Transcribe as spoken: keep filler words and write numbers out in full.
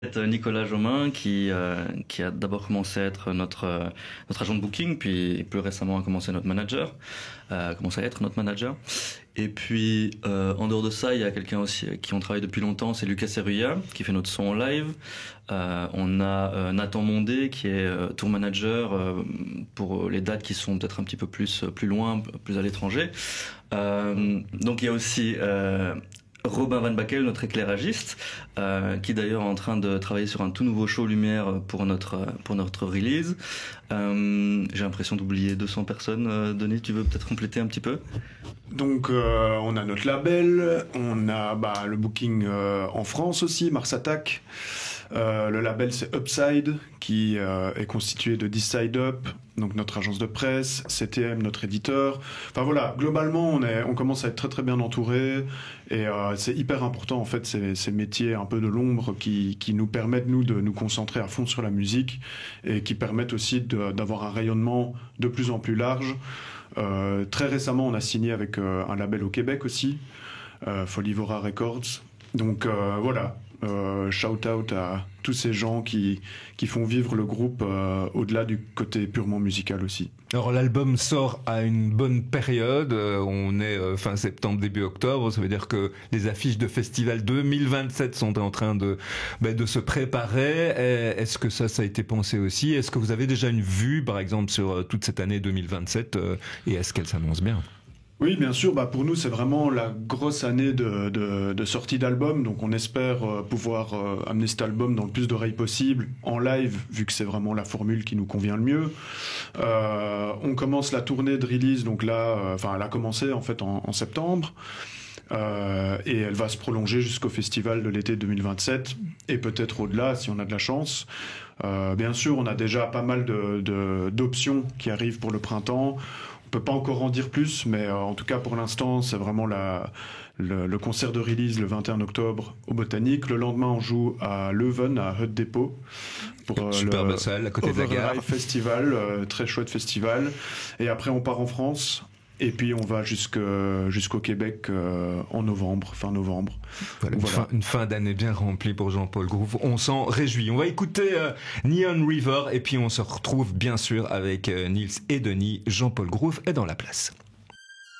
C'est Nicolas Jomain qui, euh, qui a d'abord commencé à être notre, euh, notre agent de booking, puis plus récemment a commencé notre manager, euh, a commencé à être notre manager. Et puis euh, en dehors de ça, il y a quelqu'un aussi avec qui on travaille depuis longtemps, c'est Lucas Serruya qui fait notre son en live. Euh, on a euh, Nathan Mondé qui est euh, tour manager euh, pour les dates qui sont peut-être un petit peu plus plus loin, plus à l'étranger. Euh, donc il y a aussi euh, Robin Van Backel, notre éclairagiste, euh, qui d'ailleurs est en train de travailler sur un tout nouveau show lumière pour notre pour notre release. Euh, j'ai l'impression d'oublier deux cents personnes. Euh, Denis, tu veux peut-être compléter un petit peu? Donc euh, on a notre label, on a bah, le booking euh, en France aussi, Mars Attack. Euh, le label c'est Upside qui euh, est constitué de This Side Up, donc notre agence de presse, C T M notre éditeur. Enfin voilà, globalement on est, on commence à être très très bien entouré et euh, c'est hyper important en fait ces, ces métiers un peu de l'ombre qui, qui nous permettent nous de nous concentrer à fond sur la musique et qui permettent aussi de, d'avoir un rayonnement de plus en plus large. Euh, très récemment on a signé avec euh, un label au Québec aussi, euh, Folivora Records. Donc euh, voilà. Euh, shout out à tous ces gens qui, qui font vivre le groupe euh, au-delà du côté purement musical aussi. Alors l'album sort à une bonne période, euh, on est euh, fin septembre, début octobre, ça veut dire que les affiches de festival deux mille vingt-sept sont en train de, bah, de se préparer. Et est-ce que ça, ça a été pensé aussi? Est-ce que vous avez déjà une vue, par exemple, sur euh, toute cette année deux mille vingt-sept euh, et est-ce qu'elle s'annonce bien? Oui, bien sûr. Bah pour nous, c'est vraiment la grosse année de, de, de sortie d'album. Donc, on espère euh, pouvoir euh, amener cet album dans le plus d'oreilles possible en live, vu que c'est vraiment la formule qui nous convient le mieux. Euh, on commence la tournée de release. Donc là, euh, enfin, elle a commencé en fait en, en septembre. Euh, et elle va se prolonger jusqu'au festival de l'été deux mille vingt-sept et peut-être au-delà si on a de la chance. Euh, bien sûr, on a déjà pas mal de, de, d'options qui arrivent pour le printemps. On peut pas encore en dire plus, mais euh, en tout cas pour l'instant c'est vraiment la, le, le concert de release le vingt et un octobre au Botanique. Le lendemain on joue à Leuven, à Hut Depot, pour euh, superbe le salle à côté de la gare. Festival, euh, très chouette festival. Et après on part en France. Et puis on va jusque, jusqu'au Québec euh, en novembre, fin novembre. Voilà, une, voilà. fin, une fin d'année bien remplie pour Jean-Paul Groove. On s'en réjouit. On va écouter euh, Neon River et puis on se retrouve bien sûr avec euh, Nils et Denis. Jean-Paul Groove est dans la place.